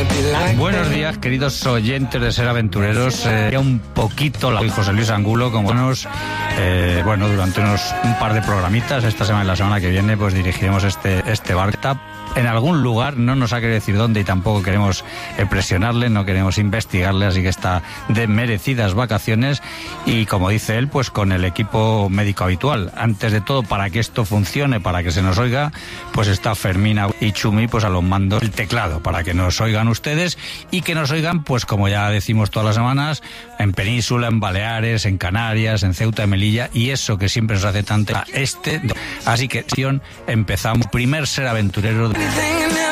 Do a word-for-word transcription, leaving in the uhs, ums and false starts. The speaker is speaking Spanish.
Buenos días, queridos oyentes de Ser Aventureros. Eh, ya un poquito la José Luis Angulo, como nos, eh, bueno, durante unos un par de programitas, esta semana y la semana que viene, pues dirigiremos este, este barco. En algún lugar, no nos ha querido decir dónde y tampoco queremos eh, presionarle, no queremos investigarle, así que está de merecidas vacaciones y, como dice él, pues con el equipo médico habitual. Antes de todo, para que esto funcione, para que se nos oiga, pues está Fermina y Chumi pues a los mandos del teclado, para que nos oigan ustedes y que nos oigan, pues como ya decimos todas las semanas, en Península, en Baleares, en Canarias, en Ceuta, en Melilla, y eso que siempre nos hace tanto este. Así que empezamos. Primer Ser Aventurero de